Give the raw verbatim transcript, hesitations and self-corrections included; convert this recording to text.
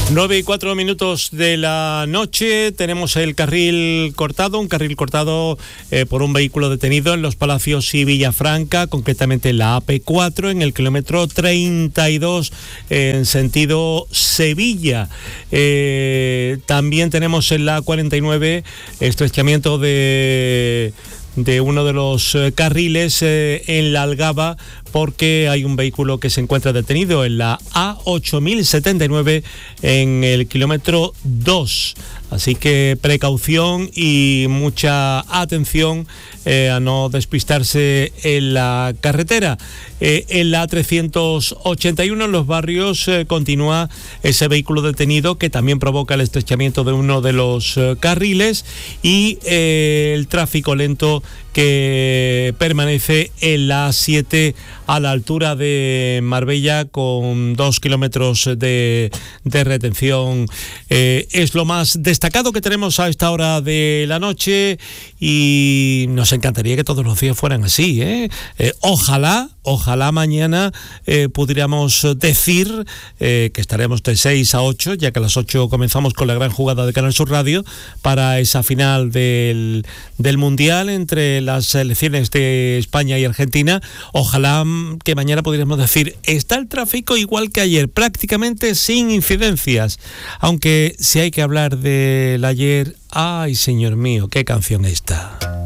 nueve y cuatro minutos de la noche, tenemos el carril cortado, un carril cortado eh, por un vehículo detenido en Los Palacios y Villafranca, concretamente en la A P cuatro, en el kilómetro treinta y dos, eh, en sentido Sevilla. Eh, también tenemos en la A cuarenta y nueve estrechamiento de... de uno de los eh, carriles eh, en la Algaba, porque hay un vehículo que se encuentra detenido en la A ocho mil setenta y nueve en el kilómetro dos. Así que precaución y mucha atención eh, a no despistarse en la carretera. Eh, en la A trescientos ochenta y uno, en Los Barrios, eh, continúa ese vehículo detenido que también provoca el estrechamiento de uno de los eh, carriles y eh, el tráfico lento que permanece en la A siete a la altura de Marbella, con dos kilómetros de, de retención. Eh, es lo más destacado que tenemos a esta hora de la noche y nos encantaría que todos los días fueran así, ¿eh? Eh, ojalá, ojalá mañana eh, pudiéramos decir eh, que estaremos de seis a ocho, ya que a las ocho comenzamos con la gran jugada de Canal Sur Radio para esa final del, del Mundial entre las selecciones de España y Argentina. Ojalá que mañana pudiéramos decir, está el tráfico igual que ayer, prácticamente sin incidencias, aunque si hay que hablar del ayer, ay señor mío, qué canción esta.